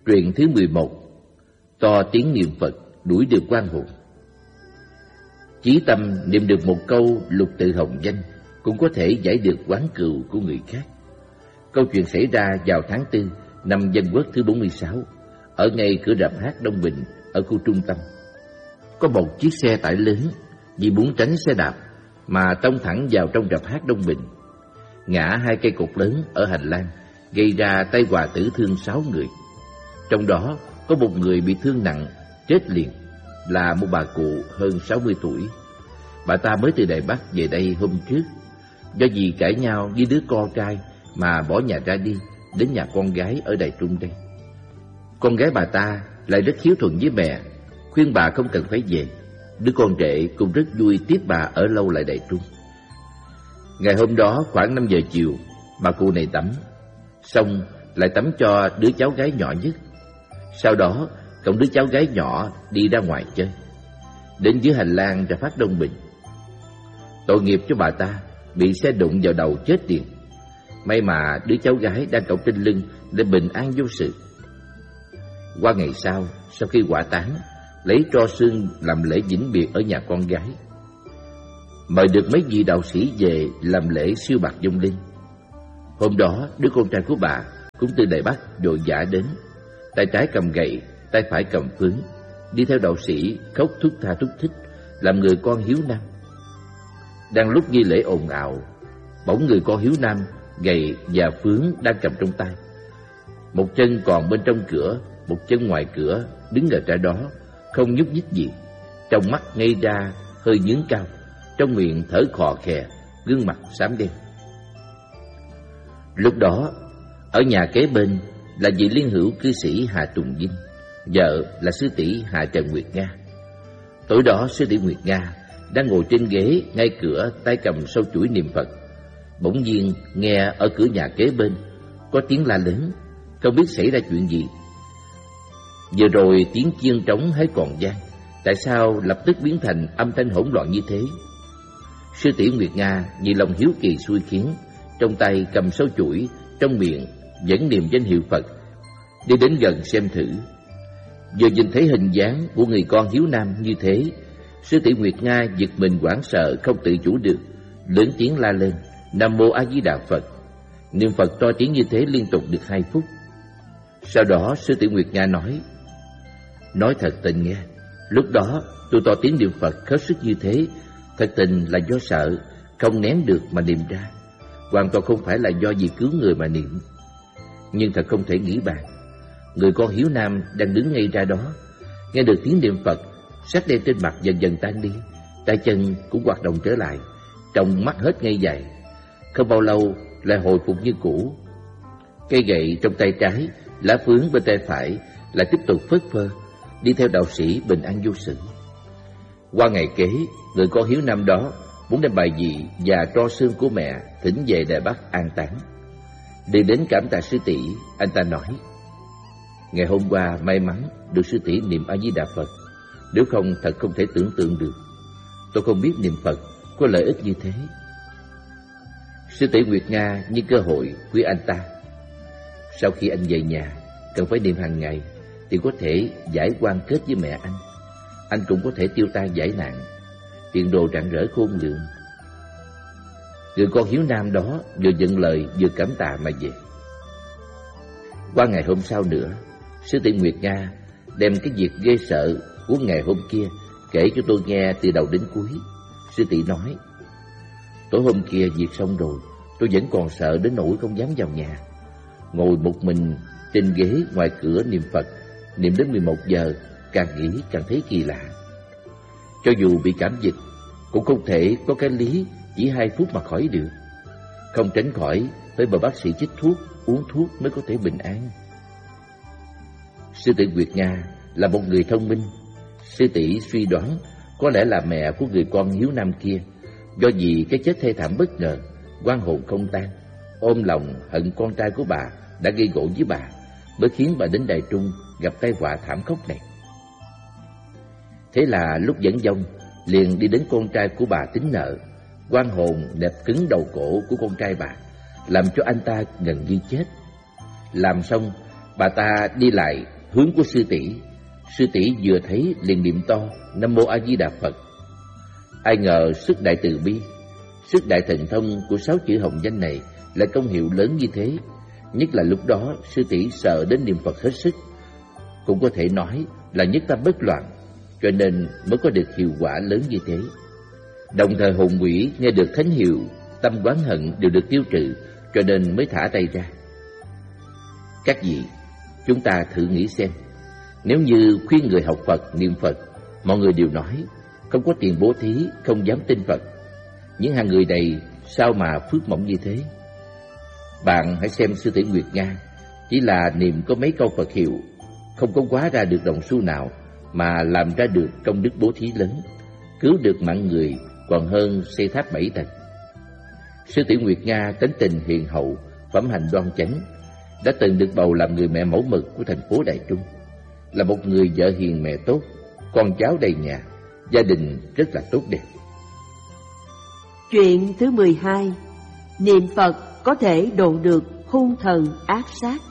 Truyện thứ 11. To tiếng niệm Phật đuổi được oan hồn. Chí tâm niệm được một câu lục tự hồng danh cũng có thể giải được oán cừu của người khác. Câu chuyện xảy ra vào tháng 4 năm Dân Quốc thứ 46 ở ngay cửa rạp hát Đông Bình ở khu trung tâm. Có một chiếc xe tải lớn vì muốn tránh xe đạp mà tông thẳng vào trong rạp hát Đông Bình, ngã 2 cây cột lớn ở hành lang, gây ra tai họa tử thương 6 người. Trong đó có một người bị thương nặng chết liền, là một bà cụ hơn 60 tuổi. Bà ta mới từ Đài Bắc về đây hôm trước, do vì cãi nhau với đứa con trai mà bỏ nhà ra đi đến nhà con gái ở Đài Trung đây. Con gái bà ta lại rất hiếu thuận với mẹ, khuyên bà không cần phải về. Đứa con rể cũng rất vui tiếp bà ở lâu lại Đài Trung. Ngày hôm đó khoảng 5 giờ chiều, bà cụ này tắm, xong lại tắm cho đứa cháu gái nhỏ nhất. Sau đó cõng đứa cháu gái nhỏ đi ra ngoài chơi, đến dưới hành lang rạp hát Đông Bình. Tội nghiệp cho bà ta, bị xe đụng vào đầu chết liền. May mà đứa cháu gái đang cõng trên lưng để bình an vô sự. Qua ngày sau khi hỏa táng, lấy tro xương làm lễ vĩnh biệt ở nhà con gái. Mời được mấy vị đạo sĩ về làm lễ siêu bạc vong linh. Hôm đó đứa con trai của bà cũng từ Đài Bắc vội vã đến, tay trái cầm gậy, tay phải cầm phướng, đi theo đạo sĩ khóc thúc tha thúc thích, làm người con hiếu nam. Đang lúc nghi lễ ồn ào, bỗng người con hiếu nam gậy và phướng đang cầm trong tay, một chân còn bên trong cửa, một chân ngoài cửa, đứng ở trái đó không nhúc nhích gì, trong mắt ngây ra, hơi nhướng cao, trong miệng thở khò khè, gương mặt xám đen. Lúc đó ở nhà kế bên là vị liên hữu cư sĩ Hà Tùng Vinh, vợ là sư tỷ Hà Trần Nguyệt Nga. Tối đó sư tỷ Nguyệt Nga đang ngồi trên ghế ngay cửa, tay cầm sâu chuỗi niệm Phật. Bỗng nhiên nghe ở cửa nhà kế bên có tiếng la lớn, không biết xảy ra chuyện gì. Vừa rồi tiếng chiêng trống hay còn vang, tại sao lập tức biến thành âm thanh hỗn loạn như thế? Sư tỷ Nguyệt Nga vì lòng hiếu kỳ xui khiến, trong tay cầm sâu chuỗi, trong miệng vẫn niệm danh hiệu Phật, đi đến gần xem thử. Vừa nhìn thấy hình dáng của người con hiếu nam như thế, sư tỷ Nguyệt Nga giật mình hoảng sợ không tự chủ được, lớn tiếng la lên: Nam Mô A Di Đà Phật. Niệm Phật to tiếng như thế liên tục được 2 phút. Sau đó sư tỷ Nguyệt Nga nói thật tình nghe, lúc đó tôi to tiếng niệm Phật hết sức như thế, thật tình là do sợ, không nén được mà niệm ra, hoàn toàn không phải là do vì cứu người mà niệm. Nhưng thật không thể nghĩ bàn, người con hiếu nam đang đứng ngay ra đó, nghe được tiếng niệm Phật, sắc đen trên mặt dần dần tan đi, tay chân cũng hoạt động trở lại, trong mắt hết ngây dại, không bao lâu lại hồi phục như cũ. Cây gậy trong tay trái, lá phướng bên tay phải lại tiếp tục phất phơ, đi theo đạo sĩ bình an vô sự. Qua ngày kế, người con hiếu nam đó muốn đem bài vị và tro xương của mẹ thỉnh về Đài Bắc an táng. Đi đến cảm tạ sư tỷ, anh ta nói: ngày hôm qua may mắn được sư tỷ niệm A Di Đà Phật, nếu không thật không thể tưởng tượng được. Tôi không biết niệm Phật có lợi ích như thế. Sư tỷ Nguyệt Nga nhân cơ hội khuyên anh ta: sau khi anh về nhà cần phải niệm hàng ngày thì có thể giải oan kết với mẹ anh cũng có thể tiêu tai giải nạn, tiền đồ rạng rỡ khôn lường. Người con hiếu nam đó vừa dâng lời vừa cảm tạ mà về. Qua ngày hôm sau nữa, sư tỷ Nguyệt Nga đem cái việc ghê sợ của ngày hôm kia kể cho tôi nghe từ đầu đến cuối. Sư tỷ nói: tối hôm kia việc xong rồi, tôi vẫn còn sợ đến nỗi không dám vào nhà, ngồi một mình trên ghế ngoài cửa niệm Phật, niệm đến 11 giờ, càng nghĩ càng thấy kỳ lạ. Cho dù bị cảm dịch cũng không thể có cái lý chỉ 2 phút mà khỏi được, không tránh khỏi phải bờ bác sĩ chích thuốc, uống thuốc mới có thể bình an. Sư tỷ Nguyệt Nga là một người thông minh. Sư tỷ suy đoán có lẽ là mẹ của người con hiếu nam kia, do vì cái chết thê thảm bất ngờ, oan hồn không tan, ôm lòng hận con trai của bà đã gây gổ với bà, mới khiến bà đến Đài Trung gặp tai họa thảm khốc này. Thế là lúc dẫn dông liền đi đến con trai của bà tính nợ. Oan hồn đập cứng đầu cổ của con trai bà, làm cho anh ta gần như chết. Làm xong, bà ta đi lại hướng của sư tỷ vừa thấy liền niệm to Nam Mô A Di Đà Phật. Ai ngờ sức đại từ bi, sức đại thần thông của 6 chữ hồng danh này lại công hiệu lớn như thế. Nhất là lúc đó sư tỷ sợ đến niệm Phật hết sức, cũng có thể nói là nhất tâm bất loạn, cho nên mới có được hiệu quả lớn như thế. Đồng thời hồn quỷ nghe được thánh hiệu, tâm oán hận đều được tiêu trừ, cho nên mới thả tay ra. Các vị, chúng ta thử nghĩ xem, nếu như khuyên người học Phật, niệm Phật, mọi người đều nói không có tiền bố thí, không dám tin Phật, những hàng người này sao mà phước mỏng như thế? Bạn hãy xem sư tỷ Nguyệt Nga, chỉ là niệm có mấy câu Phật hiệu, không có hóa ra được đồng xu nào, mà làm ra được công đức bố thí lớn, cứu được mạng người còn hơn xây tháp 7 tầng. Sư tỷ Nguyệt Nga tính tình hiền hậu, phẩm hạnh đoan chánh, đã từng được bầu làm người mẹ mẫu mực của thành phố Đài Trung, là một người vợ hiền mẹ tốt, con cháu đầy nhà, gia đình rất là tốt đẹp. Chuyện thứ 12. Niệm Phật có thể độ được hung thần ác sát.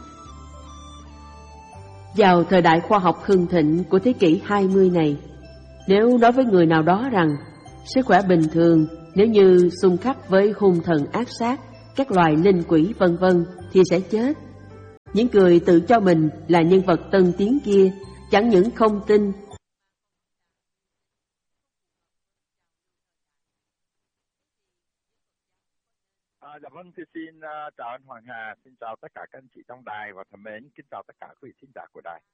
Vào thời đại khoa học hưng thịnh của thế kỷ 20 này, nếu nói với người nào đó rằng sức khỏe bình thường nếu như xung khắc với hung thần ác sát, các loài linh quỷ vân vân thì sẽ chết, những người tự cho mình là nhân vật tân tiến kia chẳng những không tin. Dạ vâng, xin chào anh Hoàng Hà, xin chào tất cả các anh chị trong đài và thân mến, kính chào tất cả quý vị thính giả của đài.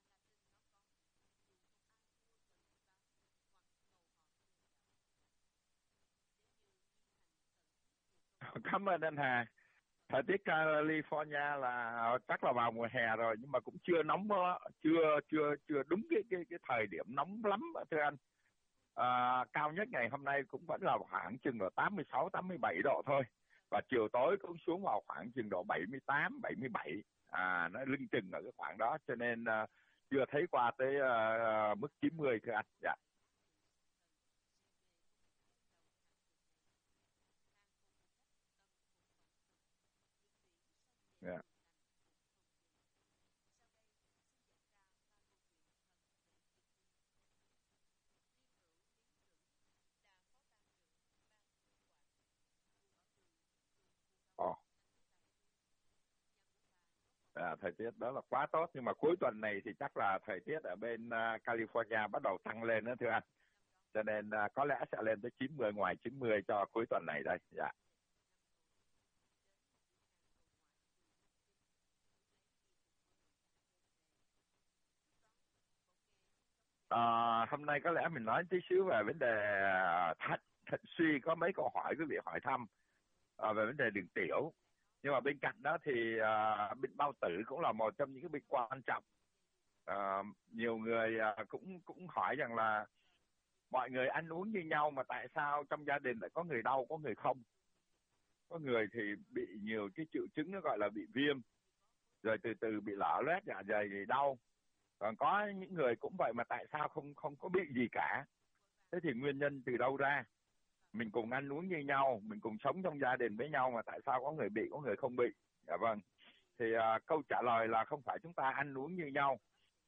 Cảm ơn anh Hà. Thời tiết California là chắc là vào mùa hè rồi, nhưng mà cũng chưa nóng, chưa đúng cái thời điểm nóng lắm thưa anh. Cao nhất ngày hôm nay cũng vẫn là khoảng chừng ở 86, 87 độ thôi. Và chiều tối cũng xuống vào khoảng chừng độ 78, 77. Nó lưng chừng ở cái khoảng đó, cho nên chưa thấy qua tới mức 90 thưa anh. Dạ. Yeah. Thời tiết đó là quá tốt, nhưng mà cuối tuần này thì chắc là thời tiết ở bên California bắt đầu tăng lên nữa thưa anh, cho nên có lẽ sẽ lên tới 90, ngoài 90 cho cuối tuần này đây. Dạ. Hôm nay có lẽ mình nói tí xíu về vấn đề thận suy, có mấy câu hỏi quý vị hỏi thăm về vấn đề đường tiểu. Nhưng mà bên cạnh đó thì bệnh bao tử cũng là một trong những cái bệnh quan trọng. Nhiều người cũng hỏi rằng là mọi người ăn uống như nhau mà tại sao trong gia đình lại có người đau, có người không. Có người thì bị nhiều cái triệu chứng nó gọi là bị viêm, rồi từ từ bị lở loét dạ dày thì đau. Còn có những người cũng vậy mà tại sao không có bị gì cả. Thế thì nguyên nhân từ đâu ra? Mình cùng ăn uống như nhau, mình cùng sống trong gia đình với nhau mà tại sao có người bị, có người không bị? Dạ vâng. Thì câu trả lời là không phải chúng ta ăn uống như nhau,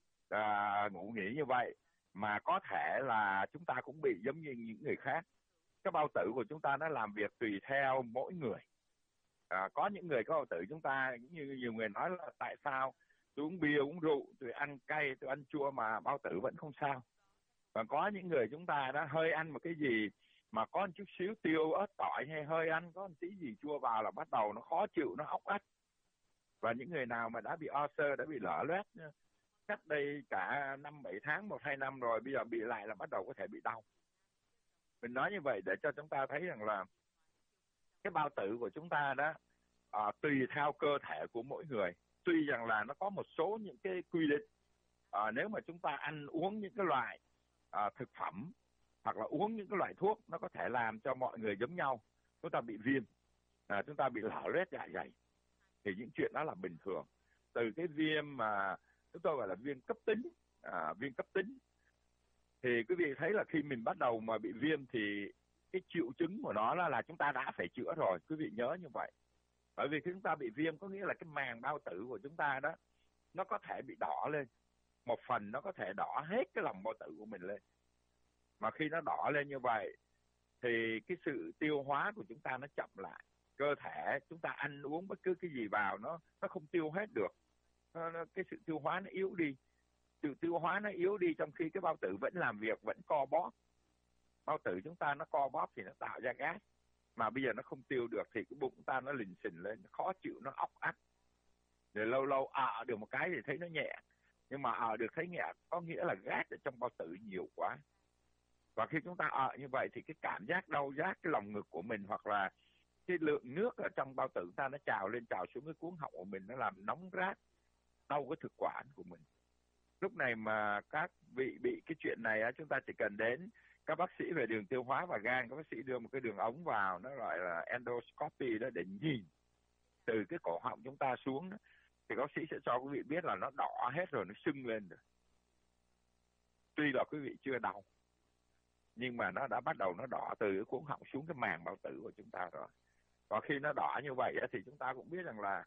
ngủ nghỉ như vậy, mà có thể là chúng ta cũng bị giống như những người khác. Cái bao tử của chúng ta nó làm việc tùy theo mỗi người. Có những người có bao tử chúng ta, như nhiều người nói là tại sao tôi uống bia, uống rượu, tôi ăn cay, tôi ăn chua mà bao tử vẫn không sao. Và có những người chúng ta đã hơi ăn một cái gì mà có một chút xíu tiêu, ớt, tỏi hay hơi ăn có một tí gì chua vào là bắt đầu nó khó chịu, nó óc ách. Và những người nào mà đã bị ulcer, đã bị lở loét cách đây cả 5-7 tháng, 1-2 năm rồi, bây giờ bị lại là bắt đầu có thể bị đau. Mình nói như vậy để cho chúng ta thấy rằng là cái bao tử của chúng ta đó tùy theo cơ thể của mỗi người. Tuy rằng là nó có một số những cái quy định, nếu mà chúng ta ăn uống những cái loại thực phẩm hoặc là uống những cái loại thuốc, nó có thể làm cho mọi người giống nhau. Chúng ta bị viêm, chúng ta bị lở loét dạ dày, thì những chuyện đó là bình thường. Từ cái viêm mà chúng tôi gọi là viêm cấp tính, thì quý vị thấy là khi mình bắt đầu mà bị viêm thì cái triệu chứng của nó là chúng ta đã phải chữa rồi. Quý vị nhớ như vậy. Bởi vì khi chúng ta bị viêm có nghĩa là cái màng bao tử của chúng ta đó nó có thể bị đỏ lên. một phần nó có thể đỏ hết cái lòng bao tử của mình lên. Mà khi nó đỏ lên như vậy thì cái sự tiêu hóa của chúng ta nó chậm lại. Cơ thể chúng ta ăn uống bất cứ cái gì vào nó không tiêu hết được. Cái sự tiêu hóa nó yếu đi. Sự tiêu hóa nó yếu đi trong khi cái bao tử vẫn làm việc, vẫn co bóp. Bao tử chúng ta nó co bóp thì nó tạo ra gas. Mà bây giờ nó không tiêu được thì cái bụng chúng ta nó lình xình lên, nó khó chịu, nó óc ách. Rồi lâu lâu được một cái thì thấy nó nhẹ. Nhưng mà được thấy nhẹ có nghĩa là gas ở trong bao tử nhiều quá. Và khi chúng ta như vậy thì cái cảm giác đau rát cái lòng ngực của mình, hoặc là cái lượng nước ở trong bao tử ta nó trào lên trào xuống cái cuống họng của mình, nó làm nóng rát, đau cái thực quản của mình. Lúc này mà các vị bị cái chuyện này chúng ta chỉ cần đến các bác sĩ về đường tiêu hóa và gan, các bác sĩ đưa một cái đường ống vào, nó gọi là endoscopy đó, để nhìn từ cái cổ họng chúng ta xuống đó, thì bác sĩ sẽ cho quý vị biết là nó đỏ hết rồi, nó sưng lên rồi. Tuy là quý vị chưa đau, nhưng mà nó đã bắt đầu nó đỏ từ cái cuống họng xuống cái màng bao tử của chúng ta rồi. Và khi nó đỏ như vậy thì chúng ta cũng biết rằng là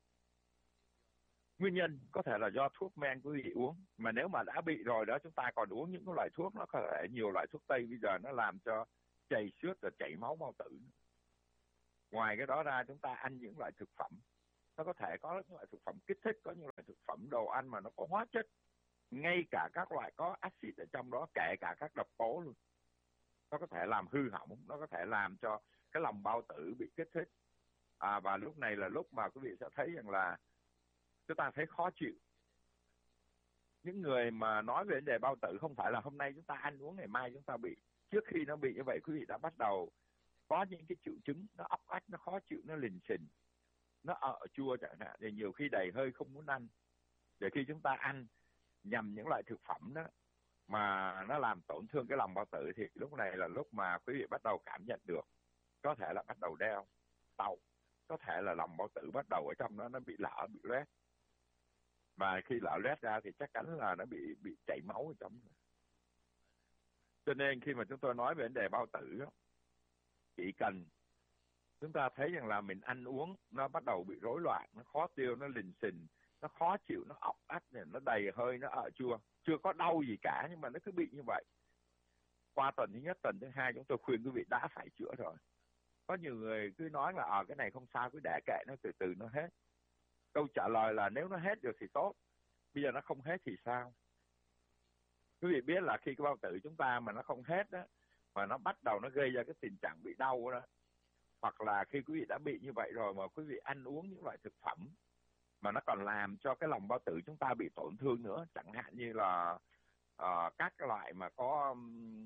nguyên nhân có thể là do thuốc men quý vị uống. Mà nếu mà đã bị rồi đó, chúng ta còn uống những cái loại thuốc, nó có thể nhiều loại thuốc Tây bây giờ nó làm cho chảy xước và chảy máu bao tử. Ngoài cái đó ra, chúng ta ăn những loại thực phẩm, nó có thể có những loại thực phẩm kích thích, có những loại thực phẩm đồ ăn mà nó có hóa chất, ngay cả các loại có axit ở trong đó, kể cả các độc tố luôn. Nó có thể làm hư hỏng, nó có thể làm cho cái lòng bao tử bị kích thích. Và lúc này là lúc mà quý vị sẽ thấy rằng là chúng ta thấy khó chịu. Những người mà nói về vấn đề bao tử không phải là hôm nay chúng ta ăn uống, ngày mai chúng ta bị. Trước khi nó bị như vậy, quý vị đã bắt đầu có những cái triệu chứng, nó óc ách, nó khó chịu, nó lình xình, nó chua chẳng hạn, thì nhiều khi đầy hơi không muốn ăn. Để khi chúng ta ăn nhằm những loại thực phẩm đó mà nó làm tổn thương cái lòng bao tử, thì lúc này là lúc mà quý vị bắt đầu cảm nhận được. Có thể là bắt đầu đau, có thể là lòng bao tử bắt đầu ở trong đó nó bị lở, bị loét. Và khi lở loét ra thì chắc chắn là nó bị chảy máu ở trong. Cho nên khi mà chúng tôi nói về vấn đề bao tử đó, chỉ cần chúng ta thấy rằng là mình ăn uống nó bắt đầu bị rối loạn, nó khó tiêu, nó lình xình, nó khó chịu, nó ọc ách, nó đầy hơi, nó chua, chưa có đau gì cả nhưng mà nó cứ bị như vậy. Qua tuần thứ nhất, tuần thứ hai chúng tôi khuyên quý vị đã phải chữa rồi. Có nhiều người cứ nói là cái này không sao, cứ để kệ nó, từ từ nó hết. Câu trả lời là nếu nó hết được thì tốt, bây giờ nó không hết thì sao? Quý vị biết là khi cái bao tử chúng ta mà nó không hết đó, mà nó bắt đầu nó gây ra cái tình trạng bị đau đó, hoặc là khi quý vị đã bị như vậy rồi mà quý vị ăn uống những loại thực phẩm mà nó còn làm cho cái lòng bao tử chúng ta bị tổn thương nữa, chẳng hạn như là các cái loại mà có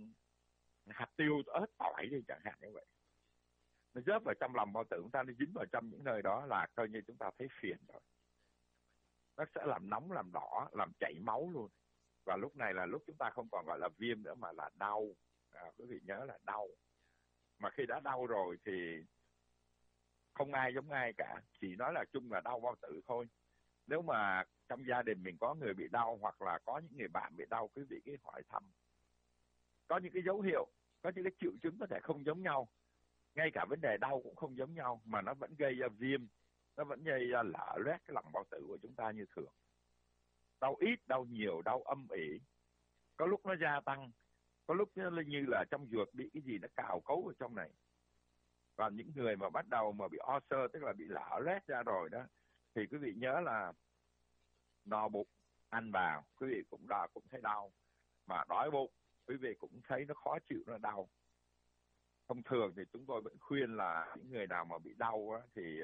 hạt tiêu, ớt, tỏi đi chẳng hạn như vậy, nó rớt vào trong lòng bao tử chúng ta, nó dính vào trong những nơi đó là coi như chúng ta thấy phiền rồi. Nó sẽ làm nóng, làm đỏ, làm chảy máu luôn. Và lúc này là lúc chúng ta không còn gọi là viêm nữa mà là đau. Quý vị nhớ là đau. Mà khi đã đau rồi thì không ai giống ai cả, chỉ nói là chung là đau bao tử thôi. Nếu mà trong gia đình mình có người bị đau hoặc là có những người bạn bị đau, quý vị cứ hỏi thăm. Có những cái dấu hiệu, có những cái triệu chứng có thể không giống nhau, ngay cả vấn đề đau cũng không giống nhau, mà nó vẫn gây ra viêm, nó vẫn gây ra lở loét cái lòng bao tử của chúng ta như thường. Đau ít, đau nhiều, đau âm ỉ, có lúc nó gia tăng, có lúc nó như là trong ruột bị cái gì nó cào cấu ở trong này. Và những người mà bắt đầu mà bị ulcer, tức là bị lở loét ra rồi đó, thì quý vị nhớ là no bụng, ăn vào quý vị cũng thấy đau, mà đói bụng quý vị cũng thấy nó khó chịu, nó đau. Thông thường thì chúng tôi vẫn khuyên là những người nào mà bị đau á, thì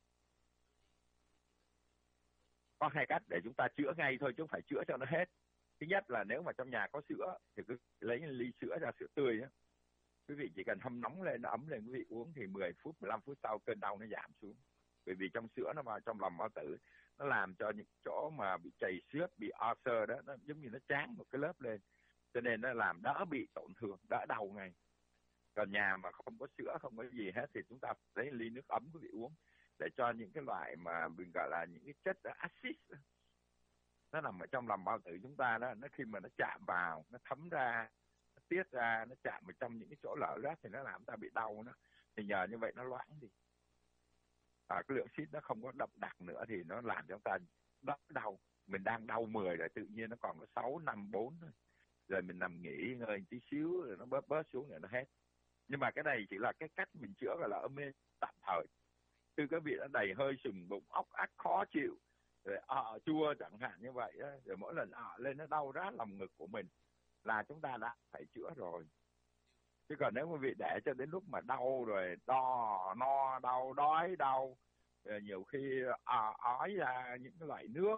có hai cách để chúng ta chữa ngay thôi, chứ không phải chữa cho nó hết. Thứ nhất là nếu mà trong nhà có sữa thì cứ lấy ly sữa ra, sữa tươi á, quý vị chỉ cần hâm nóng lên, nó ấm lên, quý vị uống thì 10 phút, 15 phút sau cơn đau nó giảm xuống. Bởi vì trong sữa nó vào trong lòng bao tử, nó làm cho những chỗ mà bị chảy xước, bị ulcer đó, nó giống như nó tráng một cái lớp lên, cho nên nó làm đỡ bị tổn thương, đỡ đau ngay. Còn nhà mà không có sữa, không có gì hết thì chúng ta lấy ly nước ấm quý vị uống, để cho những cái loại mà mình gọi là những cái chất axit nó nằm ở trong lòng bao tử chúng ta đó, nó khi mà nó chạm vào, nó thấm ra, nó tiết ra, nó chạm vào trong những cái chỗ lở loét thì nó làm chúng ta bị đau nó. Thì nhờ như vậy nó loãng đi. Cái lượng axit nó không có đậm đặc nữa thì nó làm cho chúng ta đỡ đau. Mình mình đang đau 10 rồi, tự nhiên nó còn có 6, 5, 4 thôi. Rồi mình nằm nghỉ ngơi tí xíu rồi nó bớt xuống rồi nó hết. Nhưng mà cái này chỉ là cái cách mình chữa gọi là âm mê tạm thời. Từ cái vị nó đầy hơi, sùn bụng, óc ác, khó chịu, rồi chua chẳng hạn như vậy đó. Rồi mỗi lần lên nó đau rát lòng ngực của mình là chúng ta đã phải chữa rồi. Chứ còn nếu quý vị để cho đến lúc mà đau rồi no đau, đói đau, rồi nhiều khi ói ra những cái loại nước,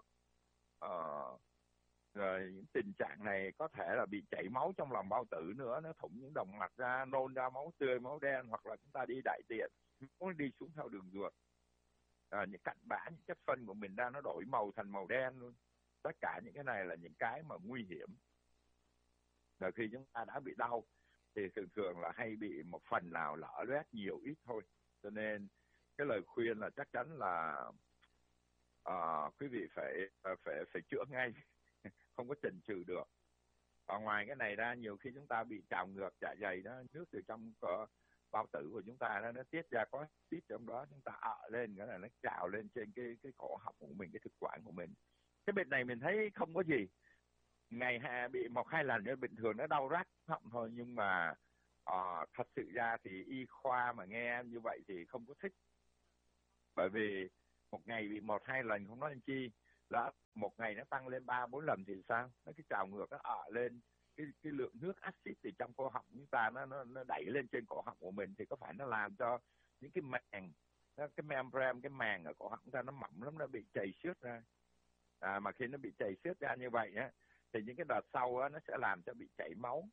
rồi những tình trạng này có thể là bị chảy máu trong lòng bao tử nữa, nó thủng những động mạch ra, nôn ra máu tươi, máu đen, hoặc là chúng ta đi đại tiện, nó đi xuống theo đường ruột. Những cặn bã, những chất phân của mình ra nó đổi màu thành màu đen luôn. Tất cả những cái này là những cái mà nguy hiểm. Rồi khi chúng ta đã bị đau thì thường là hay bị một phần nào lỡ loét nhiều ít thôi. Cho nên cái lời khuyên là chắc chắn là quý vị phải chữa ngay, không có chần chừ được. Và ngoài cái này ra, nhiều khi chúng ta bị trào ngược dạ dày đó, nước từ trong bao tử của chúng ta nó tiết ra có tiết trong đó, chúng ta lên cái là nó trào lên trên cái cổ họng của mình, cái thực quản của mình. Cái bệnh này mình thấy không có gì, ngày bị 1-2 lần nó bình thường, nó đau rát họng thôi. Nhưng mà thật sự ra thì y khoa mà nghe như vậy thì không có thích. Bởi vì một ngày bị 1-2 lần không nói anh chi, là một ngày nó tăng lên 3-4 lần thì sao? Nó cái trào ngược nó lên, cái lượng nước axit từ trong cổ họng chúng ta nó đẩy lên trên cổ họng của mình, thì có phải nó làm cho những cái màng, cái membrane, cái màng ở cổ họng chúng ta nó mỏng lắm, nó bị chày xước ra. Mà khi nó bị chày xước ra như vậy á, thì những cái đợt sau á, nó sẽ làm cho bị chảy máu.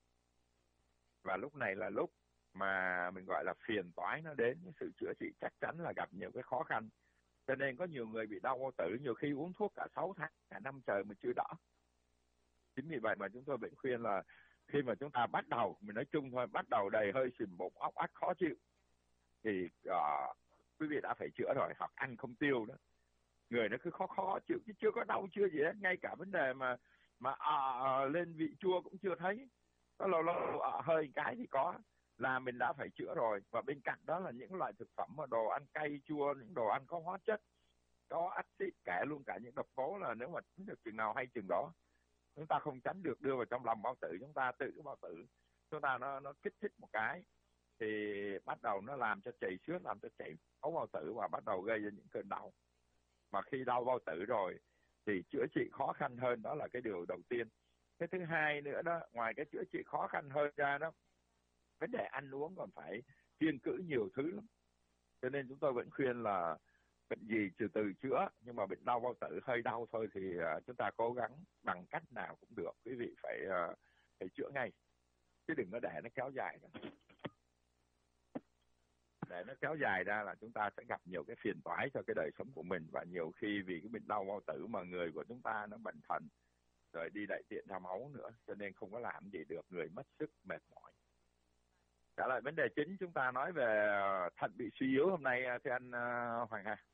Và lúc này là lúc mà mình gọi là phiền toái nó đến, cái sự chữa trị chắc chắn là gặp nhiều cái khó khăn. Cho nên có nhiều người bị đau bao tử, nhiều khi uống thuốc cả 6 tháng, cả năm trời mà chưa đỡ. Chính vì vậy mà chúng tôi vẫn khuyên là khi mà chúng ta bắt đầu, mình nói chung thôi, bắt đầu đầy hơi, sùn bụng, óc ác, khó chịu, thì quý vị đã phải chữa rồi, hoặc ăn không tiêu đó. Người nó cứ khó chịu, chứ chưa có đau chưa gì hết. Ngay cả vấn đề mà lên vị chua cũng chưa thấy. Có lâu hơi cái thì có, là mình đã phải chữa rồi. Và bên cạnh đó là những loại thực phẩm mà đồ ăn cay chua, những đồ ăn có hóa chất, có axit, kể luôn cả những độc tố, là nếu mà tránh được chừng nào hay chừng đó. Chúng ta không tránh được đưa vào trong lòng bao tử chúng ta, tự cái bao tử chúng ta nó kích thích một cái thì bắt đầu nó làm cho chảy xước, làm cho chảy máu bao tử, và bắt đầu gây ra những cơn đau. Mà khi đau bao tử rồi thì chữa trị khó khăn hơn, đó là cái điều đầu tiên. Cái thứ hai nữa đó, ngoài cái chữa trị khó khăn hơn ra đó, vấn đề ăn uống còn phải kiêng cữ nhiều thứ lắm. Cho nên chúng tôi vẫn khuyên là bệnh gì từ từ chữa, nhưng mà bệnh đau bao tử hơi đau thôi thì chúng ta cố gắng bằng cách nào cũng được. Quý vị phải chữa ngay, chứ đừng có để nó kéo dài nữa. Để nó kéo dài ra là chúng ta sẽ gặp nhiều cái phiền toái cho cái đời sống của mình. Và nhiều khi vì cái bệnh đau bao tử mà người của chúng ta nó bần thần, rồi đi đại tiện ra máu nữa, cho nên không có làm gì được, người mất sức, mệt mỏi. Trả lời vấn đề chính, chúng ta nói về thận bị suy yếu hôm nay, thưa anh Hoàng Hà.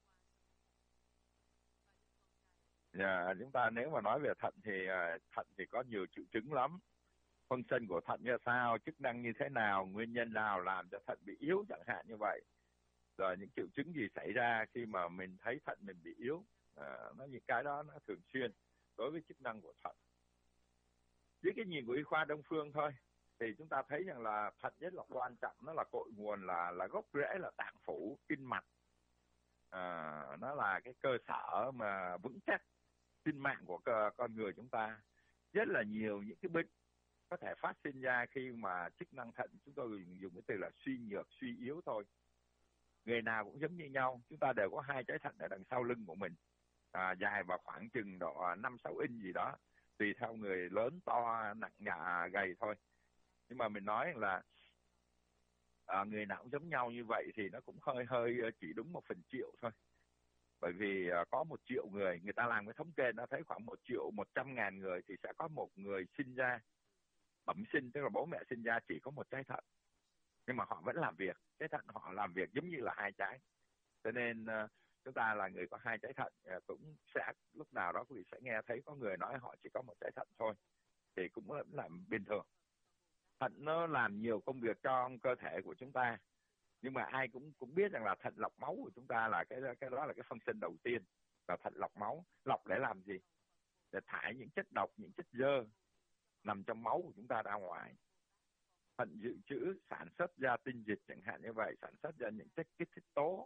Chúng ta nếu mà nói về thận thì có nhiều triệu chứng lắm. Function của thận như sao, chức năng như thế nào, nguyên nhân nào làm cho thận bị yếu chẳng hạn như vậy. Rồi những triệu chứng gì xảy ra khi mà mình thấy thận mình bị yếu. Những cái đó nó thường xuyên đối với chức năng của thận. Với cái nhìn của y khoa Đông phương thôi, thì chúng ta thấy rằng là thận rất là quan trọng, nó là cội nguồn, là gốc rễ, là tạng phủ, kinh mạch. Nó là cái cơ sở mà vững chắc sinh mạng của con người chúng ta. Rất là nhiều những cái bệnh có thể phát sinh ra khi mà chức năng thận, chúng tôi dùng cái từ là suy nhược, suy yếu thôi. Người nào cũng giống như nhau, chúng ta đều có 2 trái thận ở đằng sau lưng của mình, dài vào khoảng chừng độ 5-6 inch gì đó, tùy theo người lớn, to, nặng, nhẹ, gầy thôi. Nhưng mà mình nói là người nào cũng giống nhau như vậy thì nó cũng hơi chỉ đúng 1/1000 thôi. Bởi vì có 1 triệu người ta làm cái thống kê, nó thấy khoảng 1.100.000 người thì sẽ có một người sinh ra bẩm sinh, tức là bố mẹ sinh ra chỉ có 1 trái thận, nhưng mà họ vẫn làm việc, trái thận họ làm việc giống như là 2 trái. Cho nên chúng ta là người có 2 trái thận cũng sẽ lúc nào đó quý vị sẽ nghe thấy có người nói họ chỉ có 1 trái thận thôi, thì cũng là bình thường. Thận nó làm nhiều công việc trong cơ thể của chúng ta, nhưng mà ai cũng biết rằng là thận lọc máu của chúng ta là cái đó là cái function đầu tiên, là thận lọc máu. Lọc để làm gì? để thải những chất độc, những chất dơ nằm trong máu của chúng ta ra ngoài. Thận dự trữ sản xuất ra tinh dịch chẳng hạn như vậy, sản xuất ra những chất kích thích tố,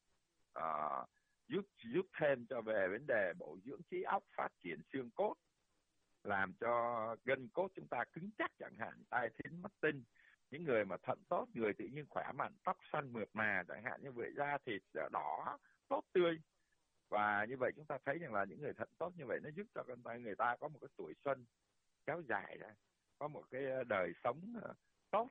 giúp thêm cho về vấn đề bổ dưỡng trí óc, phát triển xương cốt, làm cho gân cốt chúng ta cứng chắc chẳng hạn, tai thính mắt tinh. Những người mà thận tốt, người tự nhiên khỏe mạnh, tóc xanh mượt mà chẳng hạn như vậy, da thịt đỏ tốt tươi. Và như vậy chúng ta thấy rằng là những người thận tốt như vậy nó giúp cho người ta có một cái tuổi xuân kéo dài ra, có một cái đời sống tốt,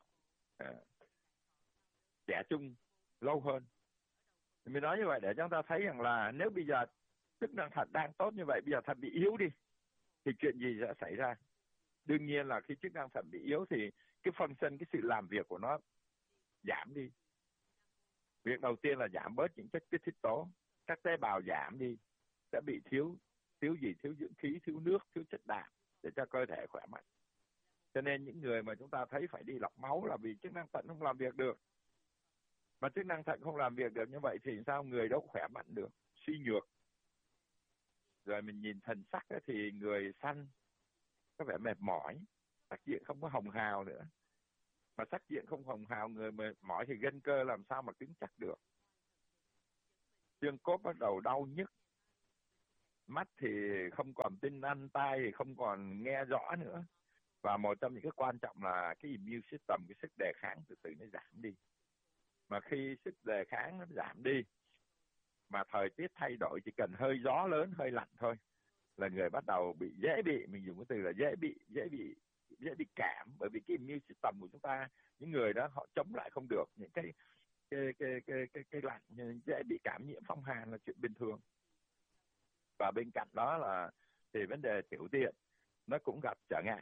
trẻ trung lâu hơn. Mình nói như vậy để chúng ta thấy rằng là nếu bây giờ chức năng thận đang tốt như vậy, bây giờ thận bị yếu đi thì chuyện gì sẽ xảy ra? Đương nhiên là khi chức năng thận bị yếu thì cái function, cái sự làm việc của nó giảm đi. Việc đầu tiên là giảm bớt những chất kích thích tố, các tế bào giảm đi, sẽ bị thiếu gì? Thiếu dưỡng khí, thiếu nước, thiếu chất đạm để cho cơ thể khỏe mạnh. Cho nên những người mà chúng ta thấy phải đi lọc máu là vì chức năng thận không làm việc được. Mà chức năng thận không làm việc được như vậy thì sao người đâu khỏe mạnh được, suy nhược. Rồi mình nhìn thần sắc thì người xanh, có vẻ mệt mỏi, sắc diện không có hồng hào nữa. Mà sắc diện không hồng hào, người mệt mỏi thì gân cơ làm sao mà cứng chắc được. Xương cốt bắt đầu đau nhức, mắt thì không còn tinh ăn, tai thì không còn nghe rõ nữa. Và một trong những cái quan trọng là cái immune system, cái sức đề kháng từ từ nó giảm đi. Mà khi sức đề kháng nó giảm đi, mà thời tiết thay đổi, chỉ cần hơi gió lớn, hơi lạnh thôi là người bắt đầu dễ bị, mình dùng cái từ là dễ bị cảm. Bởi vì cái immune system của chúng ta, những người đó họ chống lại không được những cái lạnh, dễ bị cảm nhiễm phong hàn là chuyện bình thường. Và bên cạnh đó là thì vấn đề tiểu tiện nó cũng gặp trở ngại.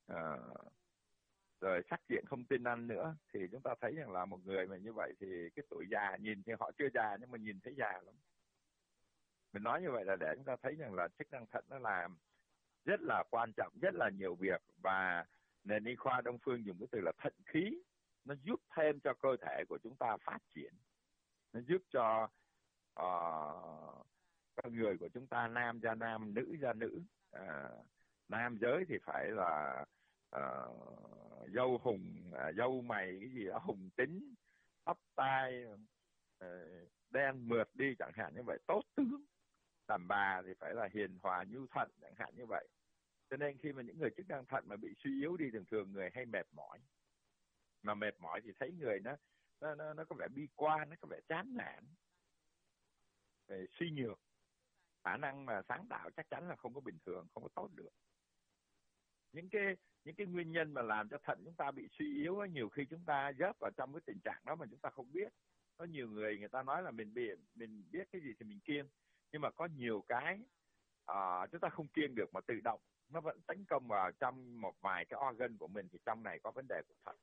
Rồi sắc diện không tinh ăn nữa, thì chúng ta thấy rằng là một người mà như vậy thì cái tuổi già, nhìn thì họ chưa già nhưng mà nhìn thấy già lắm. Mình nói như vậy là để chúng ta thấy rằng là chức năng thận nó làm rất là quan trọng, rất là nhiều việc. Và nền y khoa Đông phương dùng cái từ là thận khí, nó giúp thêm cho cơ thể của chúng ta phát triển, nó giúp cho con người của chúng ta, nam ra nam, nữ ra nữ. Nam giới thì phải là dâu hùng, dâu mày cái gì đó hùng tính, tóc tai đen mượt đi chẳng hạn như vậy, tốt tướng. Đàn bà thì phải là hiền hòa nhu thuận chẳng hạn như vậy. Cho nên khi mà những người chức năng thận mà bị suy yếu đi, thường thường người hay mệt mỏi. Mà mệt mỏi thì thấy người nó có vẻ bi quan, nó có vẻ chán nản, suy nhược. Khả năng mà sáng tạo chắc chắn là không có bình thường, không có tốt được. Những cái nguyên nhân mà làm cho thận chúng ta bị suy yếu ấy, nhiều khi chúng ta rớt vào trong cái tình trạng đó mà chúng ta không biết. Có nhiều người ta nói là mình biết cái gì thì mình kiêng, nhưng mà có nhiều cái chúng ta không kiêng được mà tự động nó vẫn tấn công vào trong một vài cái organ của mình, thì trong này có vấn đề của thận.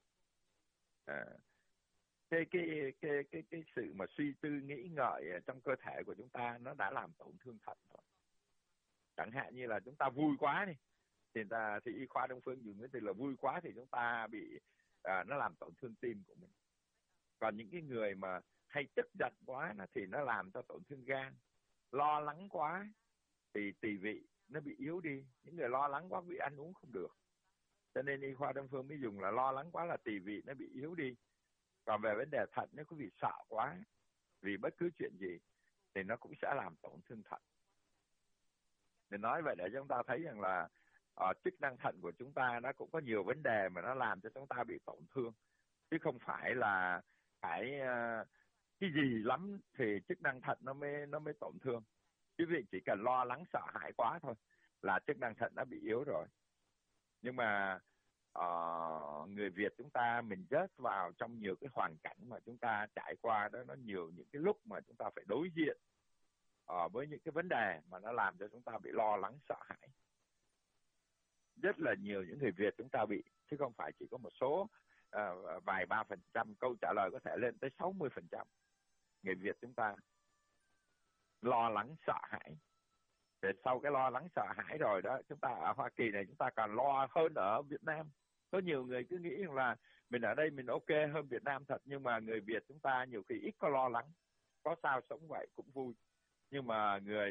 Cái sự mà suy tư nghĩ ngợi trong cơ thể của chúng ta nó đã làm tổn thương thận rồi. Chẳng hạn như là chúng ta vui quá đi, thì y khoa Đông phương dùng cái từ là vui quá thì chúng ta bị nó làm tổn thương tim của mình. Còn những cái người mà hay tức giận quá thì nó làm cho tổn thương gan. Lo lắng quá thì tỳ vị nó bị yếu đi. Những người lo lắng quá bị ăn uống không được. Cho nên y khoa Đông phương mới dùng là lo lắng quá là tỳ vị nó bị yếu đi. Còn về vấn đề thận, nếu quý vị sợ quá vì bất cứ chuyện gì thì nó cũng sẽ làm tổn thương thận. Để nói vậy để chúng ta thấy rằng là chức năng thận của chúng ta nó cũng có nhiều vấn đề mà nó làm cho chúng ta bị tổn thương, chứ không phải là phải cái gì lắm thì chức năng thận nó mới tổn thương. Quý vị chỉ cần lo lắng sợ hãi quá thôi là chức năng thận đã bị yếu rồi. Nhưng mà người Việt chúng ta mình rớt vào trong nhiều cái hoàn cảnh mà chúng ta trải qua đó, nó nhiều những cái lúc mà chúng ta phải đối diện với những cái vấn đề mà nó làm cho chúng ta bị lo lắng sợ hãi. Rất là nhiều những người Việt chúng ta bị, chứ không phải chỉ có một số vài 3%, câu trả lời có thể lên tới 60%. Người Việt chúng ta lo lắng sợ hãi. Để sau cái lo lắng sợ hãi rồi đó, chúng ta ở Hoa Kỳ này chúng ta còn lo hơn ở Việt Nam. Có nhiều người cứ nghĩ rằng là mình ở đây mình ok hơn Việt Nam thật, nhưng mà người Việt chúng ta nhiều khi ít có lo lắng, có sao sống vậy cũng vui. Nhưng mà người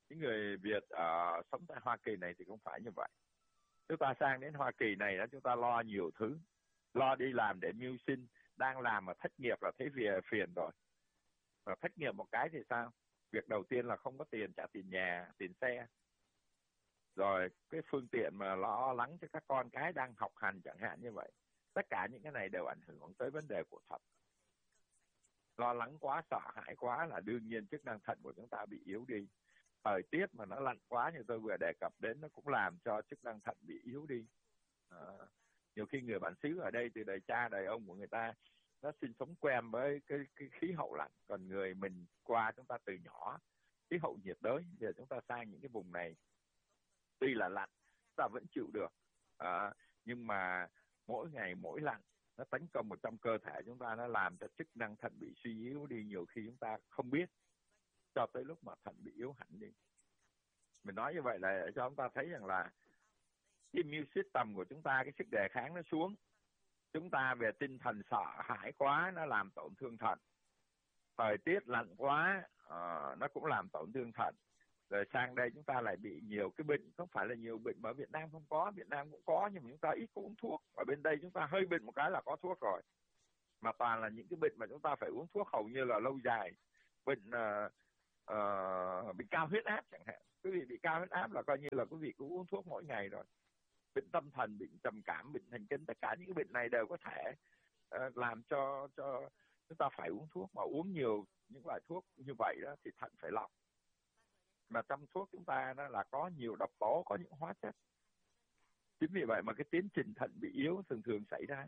những người Việt sống tại Hoa Kỳ này thì cũng phải như vậy. Chúng ta sang đến Hoa Kỳ này đó, chúng ta lo nhiều thứ, lo đi làm để mưu sinh, đang làm mà thất nghiệp là thấy phiền rồi. Và thất nghiệp một cái thì sao? Việc đầu tiên là không có tiền trả tiền nhà, tiền xe. Rồi cái phương tiện mà lo lắng cho các con cái đang học hành chẳng hạn như vậy. Tất cả những cái này đều ảnh hưởng tới vấn đề của thận. Lo lắng quá, sợ hãi quá là đương nhiên chức năng thận của chúng ta bị yếu đi. Thời tiết mà nó lạnh quá như tôi vừa đề cập đến, nó cũng làm cho chức năng thận bị yếu đi. Nhiều khi người bản xứ ở đây từ đời cha đời ông của người ta nó sinh sống quen với cái khí hậu lạnh, còn người mình qua chúng ta từ nhỏ khí hậu nhiệt đới, giờ chúng ta sang những cái vùng này tuy là lạnh ta vẫn chịu được, nhưng mà mỗi ngày mỗi lạnh nó tấn công vào trong cơ thể chúng ta, nó làm cho chức năng thận bị suy yếu đi, nhiều khi chúng ta không biết cho tới lúc mà thận bị yếu hẳn đi. Mình nói như vậy là cho chúng ta thấy rằng là cái immune system của chúng ta, cái sức đề kháng nó xuống. Chúng ta về tinh thần sợ hãi quá nó làm tổn thương thận. Thời tiết lạnh quá nó cũng làm tổn thương thận. Rồi sang đây chúng ta lại bị nhiều cái bệnh, không phải là nhiều bệnh mà ở Việt Nam không có, Việt Nam cũng có nhưng mà chúng ta ít có uống thuốc. Ở bên đây chúng ta hơi bệnh một cái là có thuốc rồi. Mà toàn là những cái bệnh mà chúng ta phải uống thuốc hầu như là lâu dài. Bệnh bị cao huyết áp chẳng hạn. Quý vị bị cao huyết áp là coi như là quý vị cứ uống thuốc mỗi ngày rồi. Bệnh tâm thần, bệnh trầm cảm, bệnh thần kinh, tất cả những cái bệnh này đều có thể làm cho chúng ta phải uống thuốc. Mà uống nhiều những loại thuốc như vậy đó thì thận phải lọc. Mà trong thuốc chúng ta đó là có nhiều độc tố, có những hóa chất. Chính vì vậy mà cái tiến trình thận bị yếu thường thường xảy ra.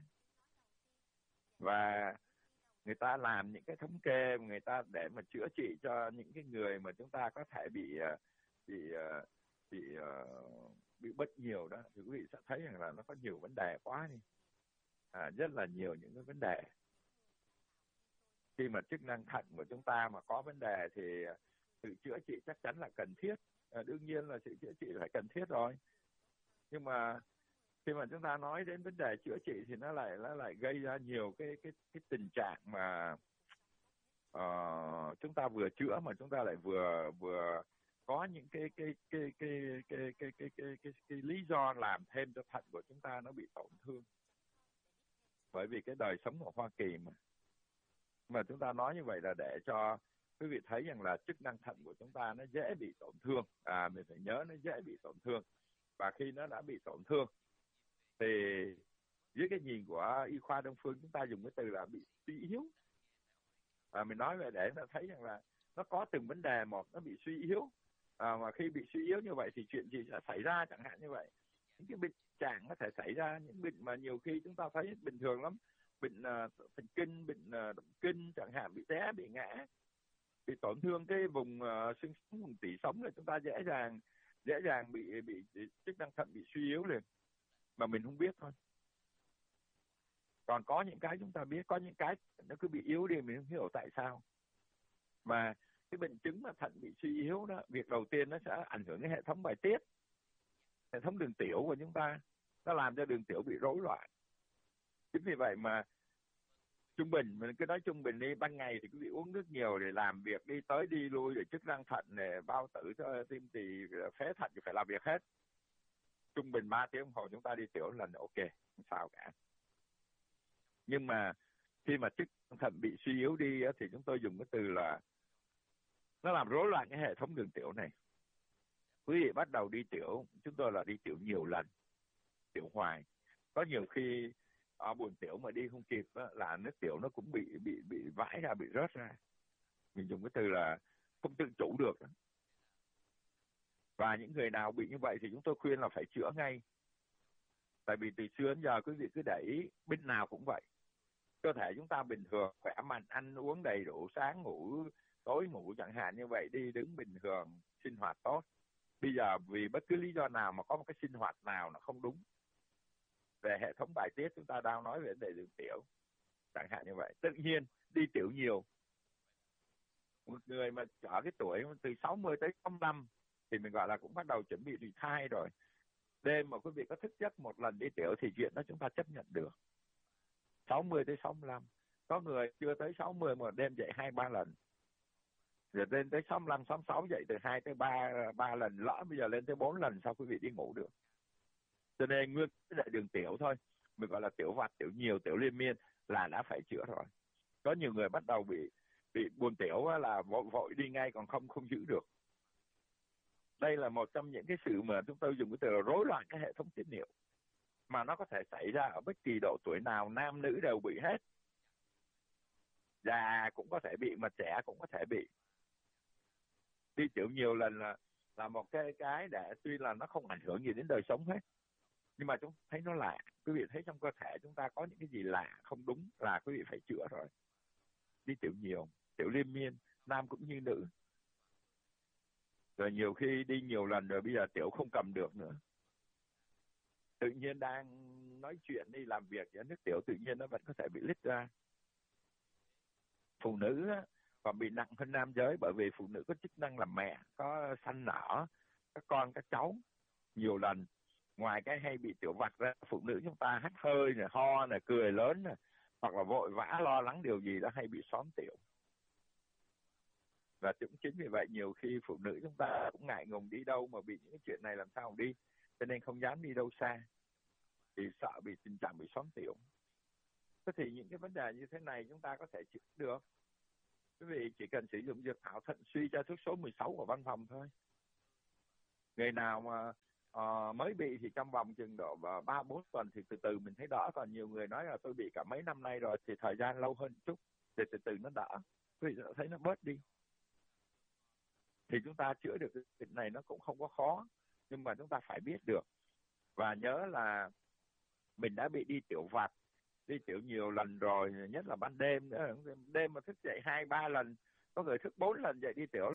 Và người ta làm những cái thống kê người ta để mà chữa trị cho những cái người mà chúng ta có thể bị bệnh nhiều đó, thì quý vị sẽ thấy rằng là nó có nhiều vấn đề quá đi, rất là nhiều những cái vấn đề. Khi mà chức năng thận của chúng ta mà có vấn đề thì sự chữa trị chắc chắn là cần thiết. Đương nhiên là sự chữa trị phải cần thiết rồi. Nhưng mà khi mà chúng ta nói đến vấn đề chữa trị thì nó lại gây ra nhiều cái tình trạng mà chúng ta vừa chữa mà chúng ta lại vừa có những cái lý do làm thêm cho thận của chúng ta nó bị tổn thương. Bởi vì cái đời sống ở Hoa Kỳ mà chúng ta nói như vậy là để cho quý vị thấy rằng là chức năng thận của chúng ta nó dễ bị tổn thương. Mình phải nhớ nó dễ bị tổn thương. Và khi nó đã bị tổn thương thì dưới cái nhìn của y khoa Đông phương chúng ta dùng cái từ là bị suy yếu. Mình nói về để ta thấy rằng là nó có từng vấn đề một, nó bị suy yếu. Mà khi bị suy yếu như vậy thì chuyện gì sẽ xảy ra chẳng hạn như vậy. Những cái bệnh trạng có thể xảy ra, những bệnh mà nhiều khi chúng ta thấy bình thường lắm. Bệnh thần kinh, bệnh động kinh chẳng hạn, bị té, bị ngã, bị tổn thương cái vùng xương sống, vùng tủy sống là chúng ta dễ dàng bị chức năng thận bị suy yếu liền. Mà mình không biết thôi. Còn có những cái chúng ta biết, có những cái nó cứ bị yếu đi mình không hiểu tại sao. Mà cái bệnh chứng mà thận bị suy yếu đó, việc đầu tiên nó sẽ ảnh hưởng đến hệ thống bài tiết, hệ thống đường tiểu của chúng ta, nó làm cho đường tiểu bị rối loạn. Chính vì vậy mà trung bình, mình cứ nói trung bình đi, ban ngày thì quý vị uống nước nhiều để làm việc đi tới đi lui, để chức năng thận để bao tử cho tim tỳ phế thận thì phải làm việc hết. Trung bình 3 tiếng đồng hồ chúng ta đi tiểu lần ok, không sao cả. Nhưng mà khi mà chức năng thận bị suy yếu đi thì chúng tôi dùng cái từ là nó làm rối loạn cái hệ thống đường tiểu này. Quý vị bắt đầu đi tiểu, chúng tôi là đi tiểu nhiều lần, tiểu hoài. Có nhiều khi buồn tiểu mà đi không kịp đó, là nước tiểu nó cũng bị vãi ra, bị rớt ra. Mình dùng cái từ là không tự chủ được đó. Và những người nào bị như vậy thì chúng tôi khuyên là phải chữa ngay. Tại vì từ xưa đến giờ quý vị cứ để ý, bên nào cũng vậy. Cơ thể chúng ta bình thường, khỏe mạnh, ăn uống đầy đủ, sáng ngủ, tối ngủ chẳng hạn như vậy, đi đứng bình thường, sinh hoạt tốt. Bây giờ vì bất cứ lý do nào mà có một cái sinh hoạt nào nó không đúng về hệ thống bài tiết, chúng ta đang nói về vấn đề đường tiểu chẳng hạn như vậy, tự nhiên đi tiểu nhiều. Một người mà ở cái tuổi từ 60 tới 65 thì mình gọi là cũng bắt đầu chuẩn bị retire rồi. Đêm mà quý vị có thức giấc một lần đi tiểu thì chuyện đó chúng ta chấp nhận được. 60 tới 65. Có người chưa tới 60 mà đêm dậy 2-3 lần. Rồi lên tới 65, 66 dậy từ 2 tới 3 lần, lỡ bây giờ lên tới 4 lần sao quý vị đi ngủ được. Cho nên nguyên cái đại đường tiểu thôi, mình gọi là tiểu vặt, tiểu nhiều, tiểu liên miên là đã phải chữa rồi. Có nhiều người bắt đầu bị buồn tiểu là vội đi ngay, còn không giữ được. Đây là một trong những cái sự mà chúng tôi dùng cái từ là rối loạn cái hệ thống tiết niệu, mà nó có thể xảy ra ở bất kỳ độ tuổi nào, nam nữ đều bị hết. Già cũng có thể bị, mà trẻ cũng có thể bị. Đi tiểu nhiều lần là một cái để tuy là nó không ảnh hưởng gì đến đời sống hết, nhưng mà chúng thấy nó lạ. Quý vị thấy trong cơ thể chúng ta có những cái gì lạ không đúng là quý vị phải chữa rồi. Đi tiểu nhiều, tiểu liên miên, nam cũng như nữ. Rồi nhiều khi đi nhiều lần rồi bây giờ tiểu không cầm được nữa. Tự nhiên đang nói chuyện đi làm việc, nước tiểu tự nhiên nó vẫn có thể bị lít ra. Phụ nữ còn bị nặng hơn nam giới, bởi vì phụ nữ có chức năng làm mẹ, có sanh nở các con các cháu nhiều lần. Ngoài cái hay bị tiểu vặt ra, phụ nữ chúng ta hắt hơi này, ho này, cười lớn này, hoặc là vội vã lo lắng điều gì đó hay bị xóm tiểu. Và cũng chính vì vậy nhiều khi phụ nữ chúng ta cũng ngại ngùng đi đâu mà bị những cái chuyện này làm sao đi, cho nên không dám đi đâu xa, thì sợ bị tình trạng bị xóm tiểu. Thế thì những cái vấn đề như thế này chúng ta có thể chữa được. Quý vị chỉ cần sử dụng dược thảo thận suy cho thuốc số 16 của văn phòng thôi. Người nào mà mới bị thì trong vòng chừng độ 3-4 tuần thì từ từ mình thấy đỡ. Còn nhiều người nói là tôi bị cả mấy năm nay rồi thì thời gian lâu hơn chút, thì từ từ nó đỡ. Quý vị thấy nó bớt đi. Thì chúng ta chữa được cái chuyện này nó cũng không có khó, nhưng mà chúng ta phải biết được. Và nhớ là mình đã bị đi tiểu vặt, đi tiểu nhiều lần rồi, nhất là ban đêm nữa. Đêm mà thức dậy 2-3 lần, có người thức 4 lần dậy đi tiểu